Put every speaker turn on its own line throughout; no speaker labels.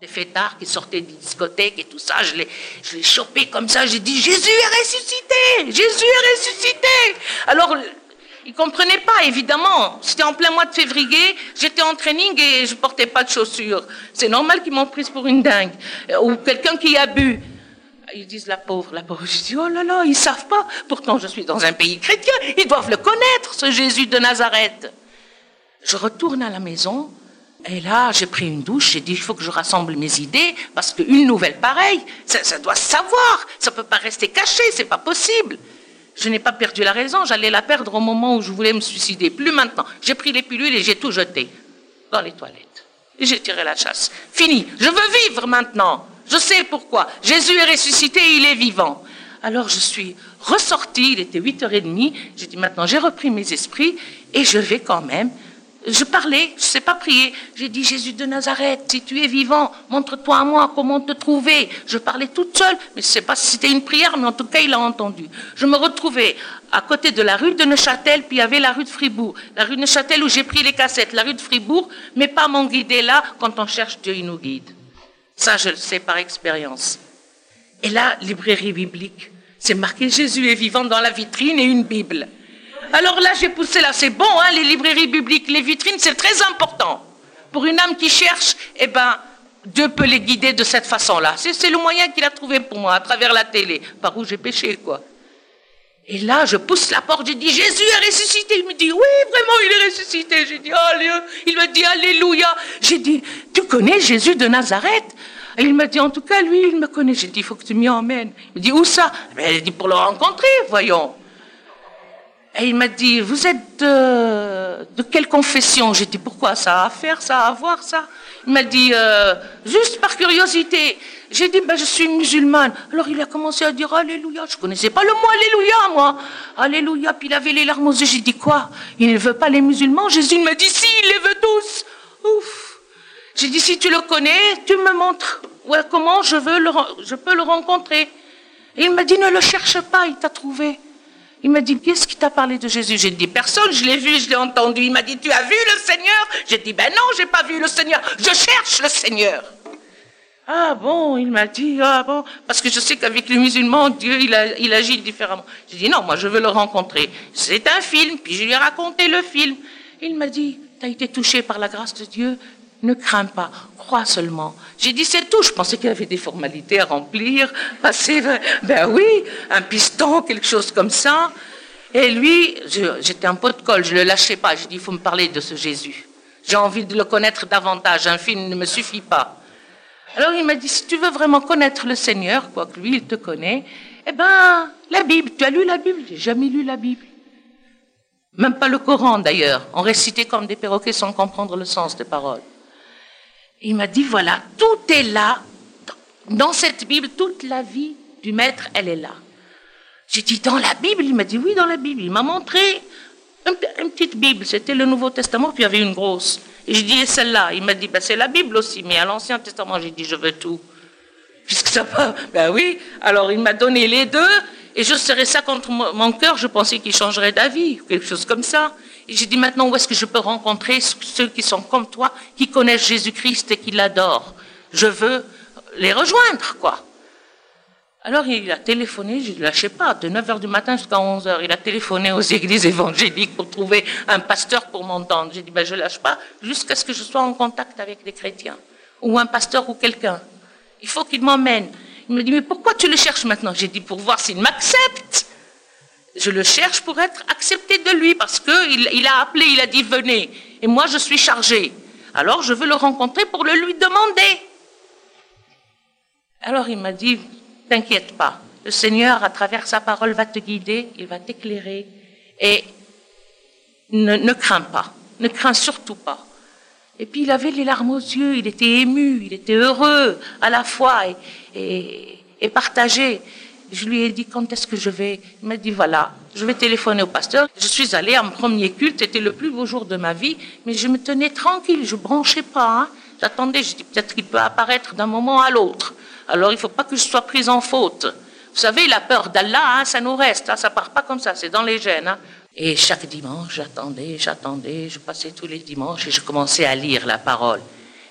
des fêtards qui sortaient des discothèques et tout ça, je l'ai chopé comme ça, j'ai dit, Jésus est ressuscité, Jésus est ressuscité. Alors, ils ne comprenaient pas, évidemment. C'était en plein mois de février, j'étais en training et je ne portais pas de chaussures. C'est normal qu'ils m'ont prise pour une dingue. Ou quelqu'un qui a bu. Ils disent la pauvre. Je dis, oh là là, ils ne savent pas. Pourtant, je suis dans un pays chrétien. Ils doivent le connaître, ce Jésus de Nazareth. Je retourne à la maison. Et là, j'ai pris une douche. J'ai dit, il faut que je rassemble mes idées. Parce qu'une nouvelle pareille, ça doit se savoir. Ça ne peut pas rester caché. Ce n'est pas possible. Je n'ai pas perdu la raison. J'allais la perdre au moment où je voulais me suicider. Plus maintenant. J'ai pris les pilules et j'ai tout jeté dans les toilettes. Et j'ai tiré la chasse. Fini. Je veux vivre maintenant. Je sais pourquoi. Jésus est ressuscité et il est vivant. Alors je suis ressortie, il était 8h30. J'ai dit maintenant j'ai repris mes esprits et je vais quand même. Je parlais, je ne sais pas prier. J'ai dit Jésus de Nazareth, si tu es vivant, montre-toi à moi comment te trouver. Je parlais toute seule, mais je ne sais pas si c'était une prière, mais en tout cas il a entendu. Je me retrouvais à côté de la rue de Neuchâtel, puis il y avait la rue de Fribourg. La rue de Neuchâtel où j'ai pris les cassettes, la rue de Fribourg, mes pas m'ont guidé là. Quand on cherche Dieu, il nous guide. Ça, je le sais par expérience. Et là, librairie biblique, c'est marqué Jésus est vivant dans la vitrine et une Bible. Alors là, j'ai poussé là, c'est bon, hein, les librairies bibliques, les vitrines, c'est très important. Pour une âme qui cherche, eh ben, Dieu peut les guider de cette façon-là. C'est le moyen qu'il a trouvé pour moi, à travers la télé, par où j'ai péché, quoi. Et là, je pousse la porte, j'ai dit, Jésus est ressuscité. Il me dit, oui, vraiment, il est ressuscité. J'ai dit, Alléluia. Il me dit, Alléluia. J'ai dit, tu connais Jésus de Nazareth? Et il m'a dit, en tout cas, lui, il me connaît. J'ai dit, il faut que tu m'y emmènes. Il me dit, où ça? Mais il dit, pour le rencontrer, voyons. Et il m'a dit, vous êtes de quelle confession? J'ai dit, pourquoi? Ça a à faire, ça a à voir, ça? Il m'a dit, juste par curiosité. J'ai dit, je suis musulmane. Alors il a commencé à dire, Alléluia. Je ne connaissais pas le mot Alléluia, moi. Alléluia. Puis il avait les larmes aux yeux. J'ai dit, quoi? Il ne veut pas les musulmans? Jésus m'a dit, si, il les veut tous. Ouf. J'ai dit, si tu le connais, tu me montres. Ouais, comment je peux le rencontrer? Et il m'a dit, ne le cherche pas, il t'a trouvé. Il m'a dit, qu'est-ce qui t'a parlé de Jésus? J'ai dit, personne, je l'ai vu, je l'ai entendu. Il m'a dit, tu as vu le Seigneur? J'ai dit, non, j'ai pas vu le Seigneur. Je cherche le Seigneur. Ah bon, il m'a dit, ah bon, parce que je sais qu'avec les musulmans, Dieu, il agit différemment. J'ai dit, non, moi, je veux le rencontrer. C'est un film, puis je lui ai raconté le film. Il m'a dit, t'as été touché par la grâce de Dieu? Ne crains pas, crois seulement. J'ai dit, c'est tout. Je pensais qu'il y avait des formalités à remplir, passer, oui, un piston, quelque chose comme ça. Et lui, j'étais un pot de colle, je ne le lâchais pas. J'ai dit, il faut me parler de ce Jésus. J'ai envie de le connaître davantage. Un film ne me suffit pas. Alors il m'a dit, si tu veux vraiment connaître le Seigneur, quoique lui, il te connaît, la Bible, tu as lu la Bible? J'ai jamais lu la Bible. Même pas le Coran, d'ailleurs. On récitait comme des perroquets sans comprendre le sens des paroles. Il m'a dit, voilà, tout est là. Dans cette Bible, toute la vie du Maître, elle est là. J'ai dit, dans la Bible? Il m'a dit, oui, dans la Bible. Il m'a montré une petite Bible. C'était le Nouveau Testament, puis il y avait une grosse. Et j'ai dit, et celle-là? Il m'a dit, c'est la Bible aussi, mais à l'Ancien Testament. J'ai dit, je veux tout. Puisque ça va, oui. Alors, il m'a donné les deux, et je serrais ça contre mon cœur. Je pensais qu'il changerait d'avis, quelque chose comme ça. Et j'ai dit, maintenant, où est-ce que je peux rencontrer ceux qui sont comme toi, qui connaissent Jésus-Christ et qui l'adorent? Je veux les rejoindre, quoi. Alors, il a téléphoné, je ne lâchais pas, de 9h du matin jusqu'à 11h. Il a téléphoné aux églises évangéliques pour trouver un pasteur pour m'entendre. J'ai dit, je ne lâche pas jusqu'à ce que je sois en contact avec des chrétiens, ou un pasteur ou quelqu'un. Il faut qu'il m'emmène. Il me dit, mais pourquoi tu le cherches maintenant? J'ai dit, pour voir s'il m'accepte. Je le cherche pour être accepté de lui, parce qu'il a appelé, il a dit, venez. Et moi, je suis chargée. Alors, je veux le rencontrer pour le lui demander. Alors, il m'a dit, t'inquiète pas. Le Seigneur, à travers sa parole, va te guider, il va t'éclairer. Et ne crains pas. Ne crains surtout pas. Et puis, il avait les larmes aux yeux, il était ému, il était heureux à la fois et partagé. Je lui ai dit, quand est-ce que je vais? Il m'a dit, voilà, je vais téléphoner au pasteur. Je suis allée à mon premier culte, c'était le plus beau jour de ma vie, mais je me tenais tranquille, je ne branchais pas. Hein. J'attendais, je dis, peut-être qu'il peut apparaître d'un moment à l'autre. Alors, il ne faut pas que je sois prise en faute. Vous savez, la peur d'Allah, ça nous reste, ça ne part pas comme ça, c'est dans les gènes. Hein. Et chaque dimanche, j'attendais, je passais tous les dimanches et je commençais à lire la parole.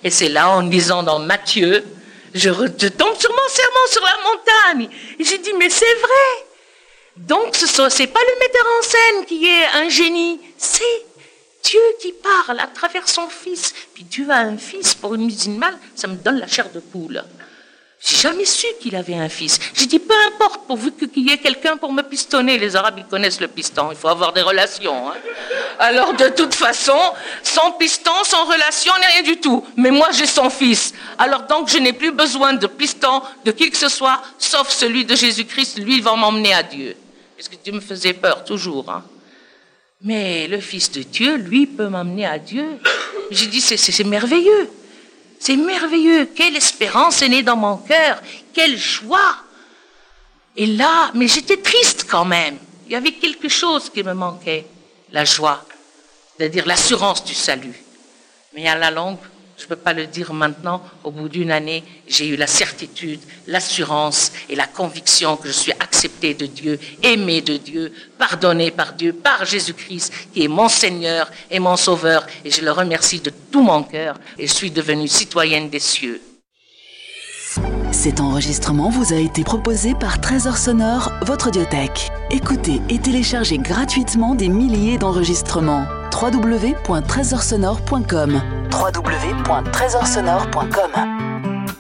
Et c'est là, en lisant dans Matthieu, je tombe sur mon sermon sur la montagne. Et j'ai dit, mais c'est vrai. Donc, c'est pas le metteur en scène qui est un génie, c'est Dieu qui parle à travers son fils. Puis Dieu a un fils pour une musulmane, ça me donne la chair de poule. J'ai jamais su qu'il avait un fils. J'ai dit, peu importe, pourvu qu'il y ait quelqu'un pour me pistonner. Les Arabes, ils connaissent le piston, il faut avoir des relations. Hein. Alors, de toute façon, sans piston, sans relation, rien du tout. Mais moi, j'ai son fils. Alors donc, je n'ai plus besoin de piston, de qui que ce soit, sauf celui de Jésus-Christ. Lui, il va m'emmener à Dieu. Parce que Dieu me faisait peur, toujours. Hein. Mais le Fils de Dieu, lui, peut m'amener à Dieu. J'ai dit, c'est merveilleux. C'est merveilleux. Quelle espérance est née dans mon cœur. Quelle joie. Et là, mais j'étais triste quand même. Il y avait quelque chose qui me manquait. La joie. C'est-à-dire l'assurance du salut. Mais à la longue, je ne peux pas le dire maintenant, au bout d'une année, j'ai eu la certitude, l'assurance et la conviction que je suis accepté de Dieu, aimé de Dieu, pardonné par Dieu, par Jésus-Christ, qui est mon Seigneur et mon Sauveur. Et je le remercie de tout mon cœur. Et je suis devenue citoyenne des cieux.
Cet enregistrement vous a été proposé par Trésor Sonore, votre audiothèque. Écoutez et téléchargez gratuitement des milliers d'enregistrements. www.tresorsonore.com www.tresorsonore.com